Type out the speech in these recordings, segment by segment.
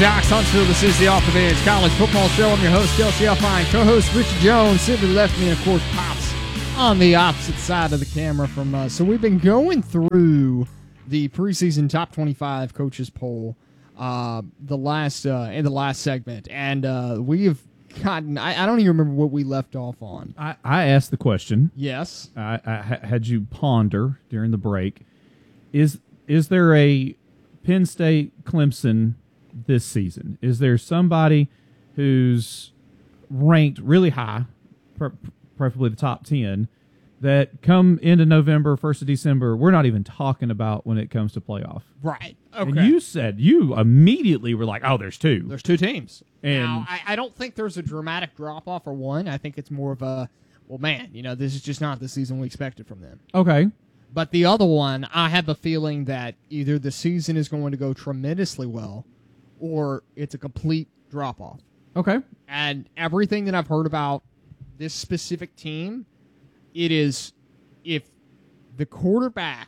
Alex Huntsville. This is the Off the Bench College Football Show. I'm your host, Kelsey Alfine, co-host Richard Jones. Sitting to the left of me, and of course, Pops on the opposite side of the camera from us. So we've been going through the preseason top 25 coaches poll in the last segment, and we have gotten. I don't even remember what we left off on. I asked the question. Yes, I had you ponder during the break. Is there a Penn State Clemson this season? Is there somebody who's ranked really high, preferably the top 10, that come into November, 1st of December, we're not even talking about when it comes to playoff? right. Okay. And you immediately were like, oh, there's two. There's two teams. And now, I don't think there's a dramatic drop-off or one. I think it's more of a, well, man, this is just not the season we expected from them. Okay. But the other one, I have a feeling that either the season is going to go tremendously well or it's a complete drop-off. Okay. And everything that I've heard about this specific team, it is if the quarterback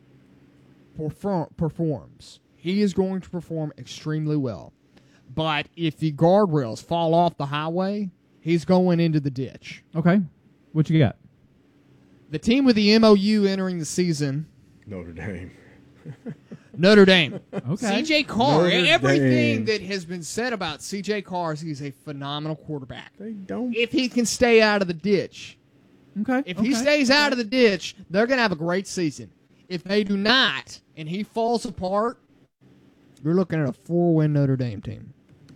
performs, he is going to perform extremely well. But if the guardrails fall off the highway, he's going into the ditch. Okay. What you got? The team with the MOU entering the season, Notre Dame. Notre Dame. Okay. C.J. Carr. Notre Everything Dame. that has been said about C.J. Carr is he's a phenomenal quarterback. They don't. If he can stay out of the ditch, Okay. if he stays out of the ditch, they're going to have a great season. If they do not, and he falls apart, you're looking at a 4-win Notre Dame team.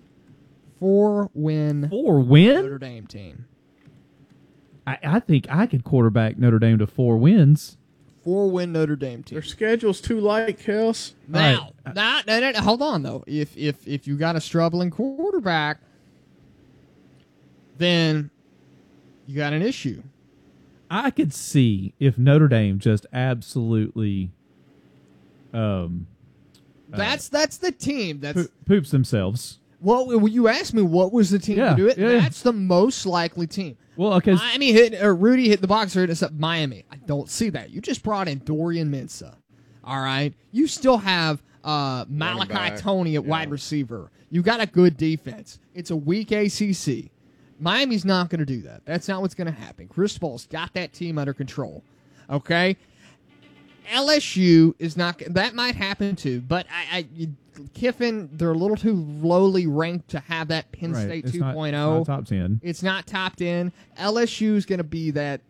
4-win Notre Dame team. I think I could quarterback Notre Dame to 4 wins. 4-win Notre Dame team. Their schedule's too light, Kels. Now, hold on though. If you got a struggling quarterback, then you got an issue. I could see if Notre Dame just absolutely That's the team. That's poops themselves. well. When you asked me what was the team Yeah, to do it, yeah. that's the most likely team. Well, okay. Rudy hit the boxer and it's up Miami. I don't see that. You just brought in Dorian Mensah. All right. You still have Malachi back. Tony at wide receiver. You got a good defense. It's a weak ACC. Miami's not going to do that. That's not what's going to happen. Cristobal's got that team under control. Okay. LSU is not. That might happen too, but Kiffin, they're a little too lowly ranked to have that Penn Right. State It's 2.0. not top 10. It's not top 10. LSU is going to be that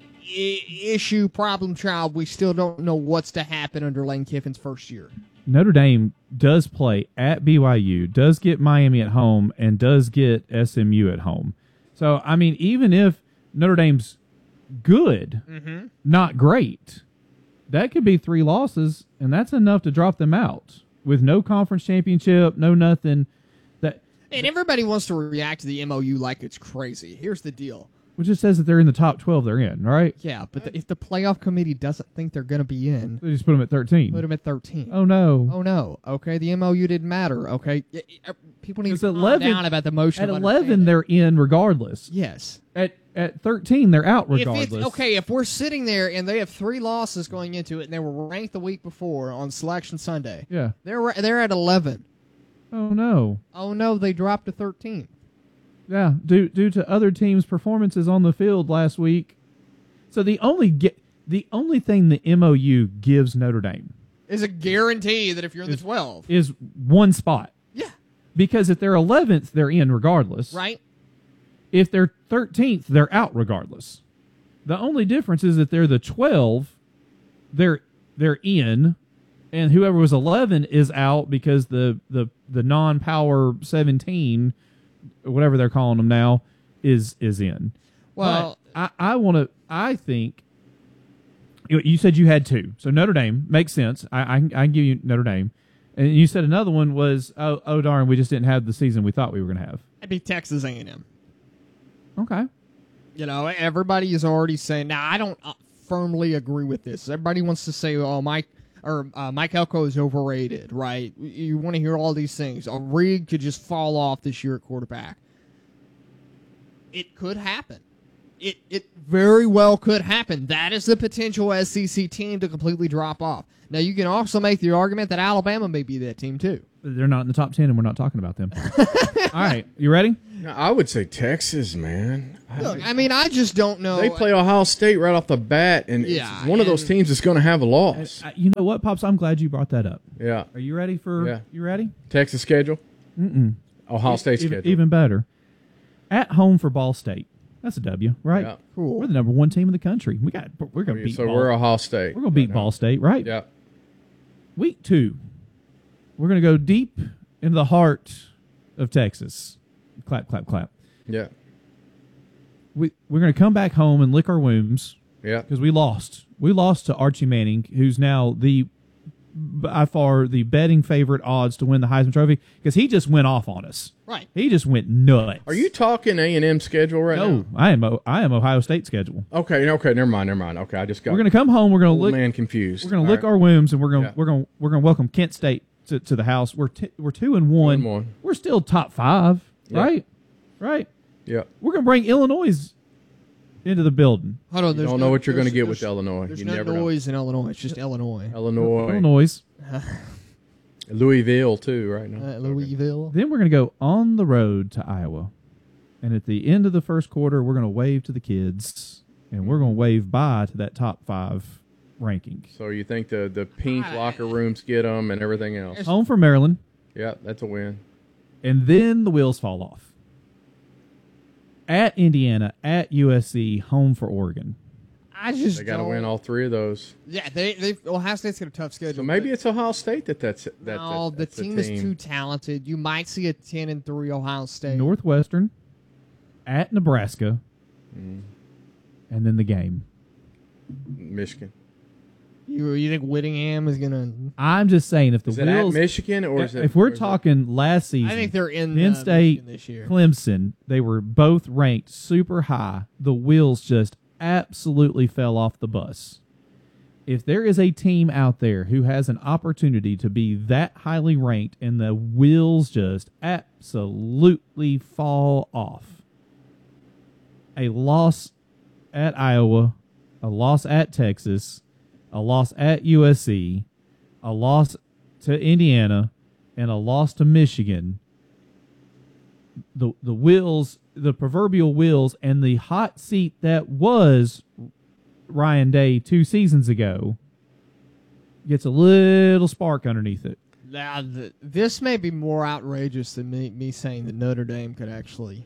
issue problem child. We still don't know what's to happen under Lane Kiffin's first year. Notre Dame does play at BYU, does get Miami at home, and does get SMU at home. So, I mean, even if Notre Dame's good, not great, that could be 3 losses, and that's enough to drop them out with no conference championship, no nothing. And everybody wants to react to the MOU like it's crazy. Here's the deal. Which just says that they're in the top 12 they're in, right? Yeah, but if the playoff committee doesn't think they're going to be in, They just put them at 13. put them at 13. Oh, no. Oh, no. Okay, the MOU didn't matter. Okay, people need It's to calm 11 down about the motion At of 11, understanding. they're in regardless. Yes. At 13, they're out regardless. If we're sitting there and they have 3 losses going into it and they were ranked the week before on Selection Sunday, Yeah. they're at 11. Oh, no. Oh, no, they dropped to 13. Yeah, due to other teams' performances on the field last week. So the only thing the MOU gives Notre Dame Is a guarantee that if you're in the 12. is one spot. Yeah. Because if they're 11th, they're in regardless. Right? If they're 13th, they're out regardless. The only difference is that they're the 12, they're in, and whoever was 11 is out because the non-power 17, whatever they're calling them now, is in. Well, But I think you said you had 2, so Notre Dame makes sense. I can give you Notre Dame, and you said another one was oh darn, we just didn't have the season we thought we were going to have. I'd be Texas A&M. Okay. Everybody is already saying. Now, I don't firmly agree with this. Everybody wants to say, "Oh, Mike Elko is overrated," right? You want to hear all these things. Reed could just fall off this year at quarterback. It could happen. It very well could happen. That is the potential SEC team to completely drop off. Now, you can also make the argument that Alabama may be that team, too. They're not in the top 10, and we're not talking about them. All right, you ready? No, I would say Texas, man. Look, I mean, I just don't know. They play Ohio State right off the bat, and Yeah, it's one of those teams that's going to have a loss. You know what, Pops? I'm glad you brought that up. Yeah. Are you ready for? Yeah. You ready? Texas schedule? Mm-mm. Ohio State schedule. Even better. At home for Ball State. That's a W, right? Yeah. Cool. We're the number 1 team in the country. We're going to beat. So Ball. we're Ohio State. We're going to beat Ball State, right? Yeah. Week 2, we're going to go deep into the heart of Texas. Clap, clap, clap. Yeah. We're going to come back home and lick our wounds Yeah. because we lost. We lost to Archie Manning, who's now by far the betting favorite odds to win the Heisman Trophy because he just went off on us. Right. He just went nuts. Are you talking A&M schedule right No, now? I am Ohio State schedule. Okay, never mind. Okay, I just got We're going to come home. We're going to old look. man confused. We're going to All lick right. our wounds, and we're going Yeah. we're going to welcome Kent State to the house. We're 2-1. 2-1. We're still top 5, Yeah. right? Right. Yeah. We're going to bring Illinois into the building. Hold on. You don't know what you're going to get with Illinois. There's You no never know. noise in Illinois. It's just Illinois. Illinois. Louisville too, right now. Louisville. Then we're going to go on the road to Iowa. And at the end of the first quarter, we're going to wave to the kids, and we're going to wave bye to that top 5 ranking. So you think the pink locker rooms get them and everything else? Home for Maryland, Yeah, that's a win. and then the wheels fall off. At Indiana, at USC, home for Oregon. I just They got to don't- win all 3 of those. Yeah, Ohio State's got a tough schedule. So maybe but- it's Ohio State that's No, the team is too talented. You might see a 10-3 Ohio State. Northwestern, at Nebraska, Mm. and then the game. Michigan. You think Whittingham is gonna? I'm just saying, if the Is it at wheels, Michigan or is it? if or we're is it- talking last season, I think they're in Penn State, Michigan this year. Clemson, they were both ranked super high. The wheels just absolutely fell off the bus. If there is a team out there who has an opportunity to be that highly ranked and the wheels just absolutely fall off, a loss at Iowa, a loss at Texas, a loss at USC, a loss to Indiana, and a loss to Michigan, the wheels, the proverbial wheels, and the hot seat that was Ryan Day 2 seasons ago gets a little spark underneath it. Now, this may be more outrageous than me saying that Notre Dame could actually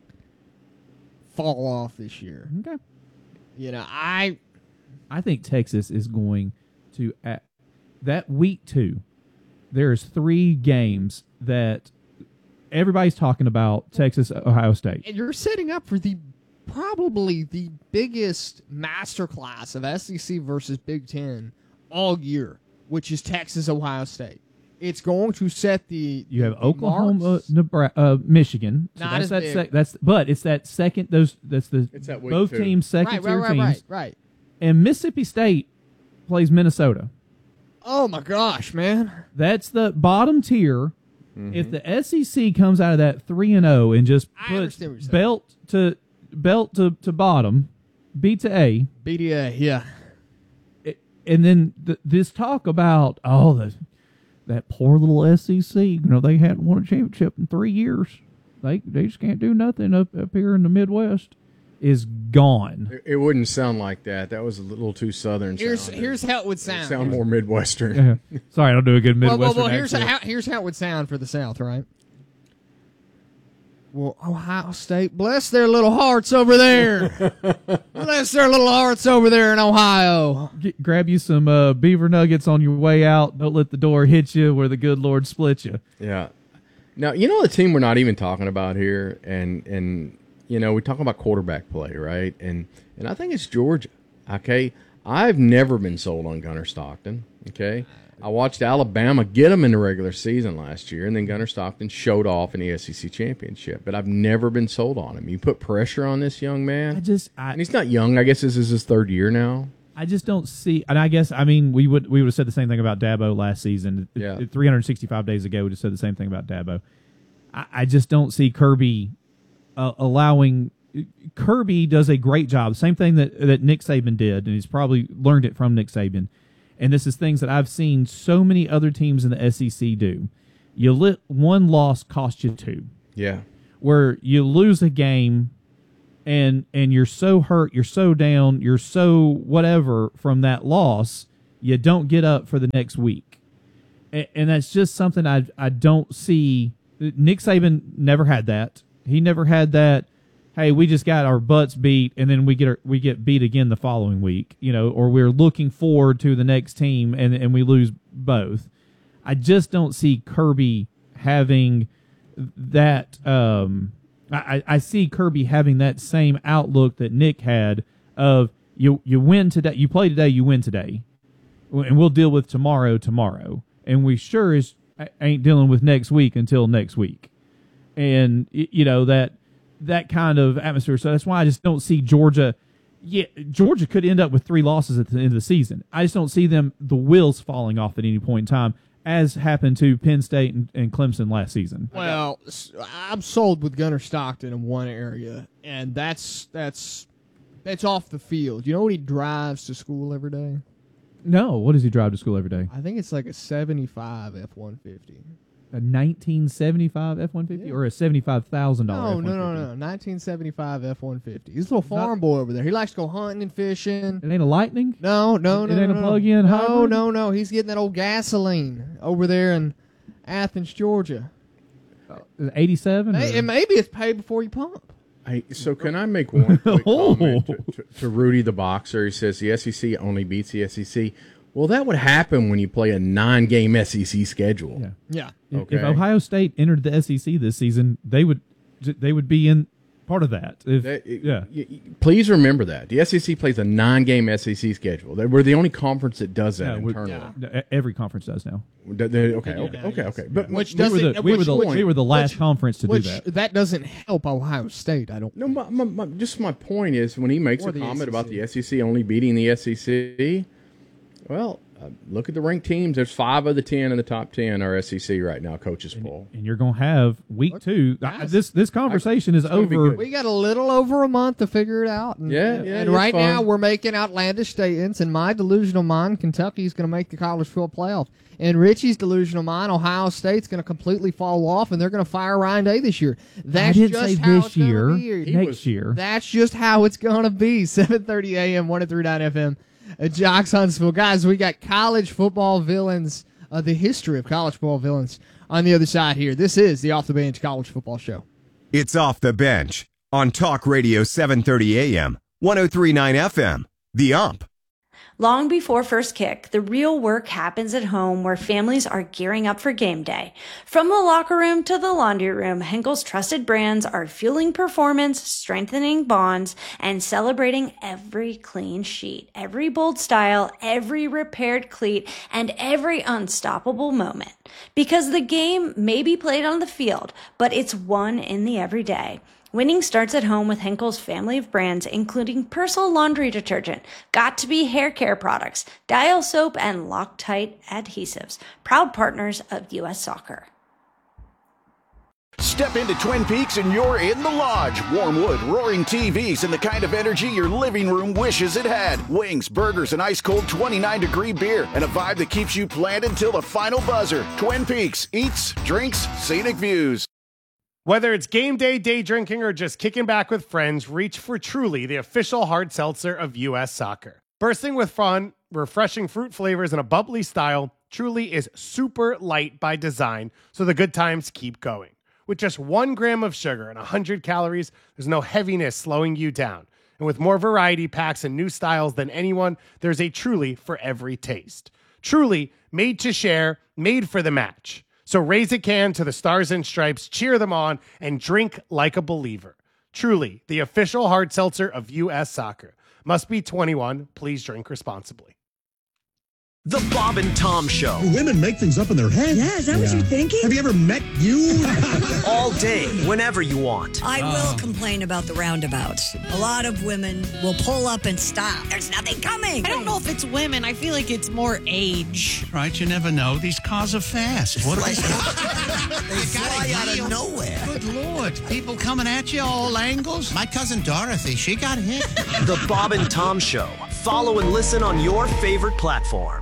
fall off this year. Okay. You know, I think Texas is going to that week 2. There's 3 games that everybody's talking about. Texas, Ohio State. and you're setting up for probably the biggest masterclass of SEC versus Big Ten all year, which is Texas, Ohio State. It's going to set the You have the Oklahoma, marks. Nebraska, Michigan. So Not that's as that. big. But it's that second. That's the It's that week both 2. teams second tier teams. Right. And Mississippi State plays Minnesota. Oh my gosh, man! That's the bottom tier. If the SEC comes out of that 3-0 and just I puts understand what you're saying. belt to bottom, B to A, BDA, yeah. and then this talk about that poor little SEC, they hadn't won a championship in 3 years. They just can't do nothing up here in the Midwest. Is gone. It wouldn't sound like that. That was a little too southern. Here's how it would sound. Sound more Midwestern. Sorry, I don't do a good Midwestern well, here's accent. here's how it would sound for the South, right? Well, Ohio State, bless their little hearts over there. Bless their little hearts over there in Ohio. Grab you some beaver nuggets on your way out. Don't let the door hit you where the good Lord split you. Yeah. Now, the team we're not even talking about here, and we talk about quarterback play, right? And I think it's Georgia, okay? I've never been sold on Gunnar Stockton, okay? I watched Alabama get him in the regular season last year, and then Gunnar Stockton showed off in the SEC championship. But I've never been sold on him. You put pressure on this young man. And he's not young. I guess this is his 3rd year now. I just don't see, and I guess we would have said the same thing about Dabo last season. Yeah. 365 days ago, we just said the same thing about Dabo. I just don't see Kirby allowing Kirby does a great job. Same thing that Nick Saban did, and he's probably learned it from Nick Saban. And this is things that I've seen so many other teams in the SEC do. You let one loss cost you two. Yeah. Where you lose a game and you're so hurt, you're so down, you're so whatever from that loss, you don't get up for the next week. And that's just something I don't see. Nick Saban never had that. He never had that, hey, we just got our butts beat and then we get beat again the following week, or we're looking forward to the next team and we lose both. I just don't see Kirby having that. I see Kirby having that same outlook that Nick had of you win today, you play today, you win today, and we'll deal with tomorrow, and we sure ain't dealing with next week until next week, and that kind of atmosphere. So that's why I just don't see Georgia. Yeah, Georgia could end up with 3 losses at the end of the season. I just don't see the wheels falling off at any point in time, as happened to Penn State and Clemson last season. Well, I'm sold with Gunnar Stockton in one area, and that's off the field. You know when he drives to school every day? No, what does he drive to school every day? I think it's like a 75 F-150. A 1975 F-150 or a $75,000 F-150? No. 1975 F-150. He's a little farm boy over there. He likes to go hunting and fishing. It ain't a Lightning? No. It ain't a plug-in hybrid? No. He's getting that old gasoline over there in Athens, Georgia. 87? And maybe it's paid before you pump. Hey, so can I make one quick comment to Rudy the Boxer? He says the SEC only beats the SEC. Well, that would happen when you play a 9-game SEC schedule. Yeah. Okay. If Ohio State entered the SEC this season, they would be in part of that. Please remember that the SEC plays a 9-game SEC schedule. We're the only conference that does that internally. Every conference does now. Okay. But which we were the last conference to do that. That doesn't help Ohio State. I don't. No, my point is when he makes a comment about the SEC only beating the SEC. Well, look at the ranked teams. There's 5 of the 10 in the top 10 are SEC right now, coaches poll. And you're going to have week 2. This conversation is over. We got a little over a month to figure it out. And right now we're making outlandish statements. In my delusional mind, Kentucky's going to make the college football playoff. In Richie's delusional mind, Ohio State's going to completely fall off, and they're going to fire Ryan Day this year. I didn't say this year. Next year. That's just how it's going to be. 7:30 a.m., 103.9 FM. Jocks Huntsville. Guys, we got college football villains, the history of college football villains on the other side here. This is the Off the Bench College Football Show. It's Off the Bench on Talk Radio 730 AM, 103.9 FM. The Ump. Long before first kick, the real work happens at home where families are gearing up for game day. From the locker room to the laundry room, Henkel's trusted brands are fueling performance, strengthening bonds, and celebrating every clean sheet, every bold style, every repaired cleat, and every unstoppable moment. Because the game may be played on the field, but it's won in the everyday. Winning starts at home with Henkel's family of brands, including Persil laundry detergent, Got2b hair care products, Dial soap, and Loctite adhesives. Proud partners of U.S. Soccer. Step into Twin Peaks and you're in the lodge. Warm wood, roaring TVs, and the kind of energy your living room wishes it had. Wings, burgers, and ice-cold 29-degree beer, and a vibe that keeps you planted till the final buzzer. Twin Peaks. Eats, drinks, scenic views. Whether it's game day, day drinking, or just kicking back with friends, reach for Truly, the official hard seltzer of U.S. Soccer. Bursting with fun, refreshing fruit flavors, and a bubbly style, Truly is super light by design, so the good times keep going. With just 1 gram of sugar and 100 calories, there's no heaviness slowing you down. And with more variety packs and new styles than anyone, there's a Truly for every taste. Truly, made to share, made for the match. So raise a can to the Stars and Stripes, cheer them on, and drink like a believer. Truly, the official hard seltzer of U.S. Soccer. Must be 21. Please drink responsibly. The Bob and Tom Show. Women make things up in their head. Yeah, is that what you're thinking? Have you ever met you? All day, whenever you want. I will complain about the roundabouts. A lot of women will pull up and stop. There's nothing coming. I don't know if it's women. I feel like it's more age. Right, you never know. These cars are fast. What are they? They fly out of nowhere. Good Lord. People coming at you all angles. My cousin Dorothy, she got hit. The Bob and Tom Show. Follow and listen on your favorite platform.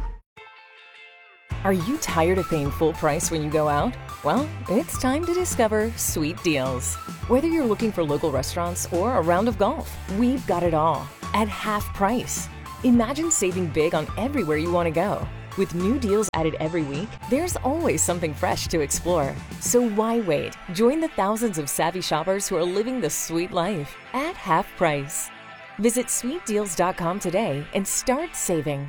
Are you tired of paying full price when you go out? Well, it's time to discover Sweet Deals. Whether you're looking for local restaurants or a round of golf, we've got it all at half price. Imagine saving big on everywhere you want to go. With new deals added every week, there's always something fresh to explore. So why wait? Join the thousands of savvy shoppers who are living the sweet life at half price. Visit sweetdeals.com today and start saving.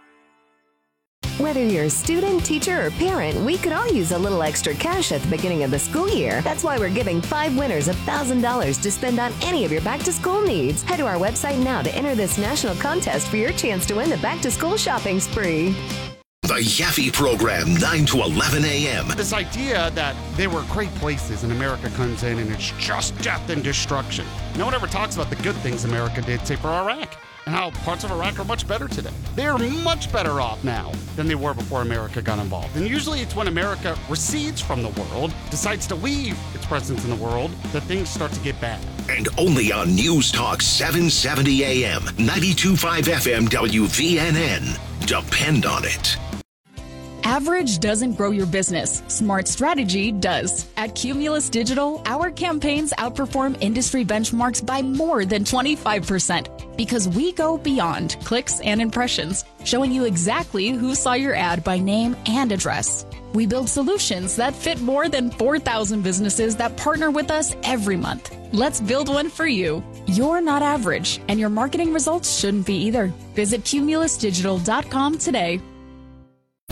Whether you're a student, teacher, or parent, we could all use a little extra cash at the beginning of the school year. That's why we're giving 5 winners $1,000 to spend on any of your back-to-school needs. Head to our website now to enter this national contest for your chance to win the back-to-school shopping spree. The Yaffe Program, 9 to 11 a.m. This idea that there were great places and America comes in and it's just death and destruction. No one ever talks about the good things America did, say, for Iraq, and how parts of Iraq are much better today. They're much better off now than they were before America got involved. And usually it's when America recedes from the world, decides to leave its presence in the world, that things start to get bad. And only on News Talk 770 AM, 92.5 FM WVNN. Depend on it. Average doesn't grow your business. Smart strategy does. At Cumulus Digital, our campaigns outperform industry benchmarks by more than 25% because we go beyond clicks and impressions, showing you exactly who saw your ad by name and address. We build solutions that fit more than 4,000 businesses that partner with us every month. Let's build one for you. You're not average, and your marketing results shouldn't be either. Visit cumulusdigital.com today.